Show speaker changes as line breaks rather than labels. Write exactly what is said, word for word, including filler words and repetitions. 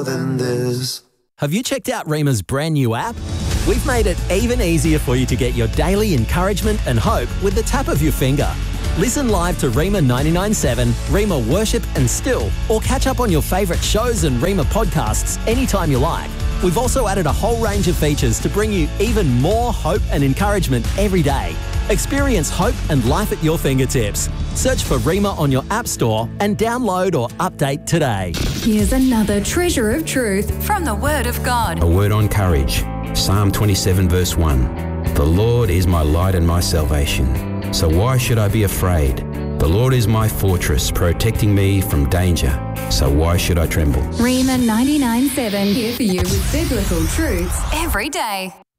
than this.
Have you checked out Rema's brand new app? We've made it even easier for you to get your daily encouragement and hope with the tap of your finger. Listen live to Rema ninety-nine point seven, Rema Worship and Still, or catch up on your favourite shows and Rema podcasts anytime you like. We've also added a whole range of features to bring you even more hope and encouragement every day. Experience hope and life at your fingertips. Search for Rema on your app store and download or update today.
Here's another treasure of truth from the Word of God.
A word on courage. Psalm twenty-seven verse one. The Lord is my light and my salvation. So why should I be afraid? The Lord is my fortress, protecting me from danger. So why should I tremble?
Rema ninety-nine point seven, here for you with biblical truths every day.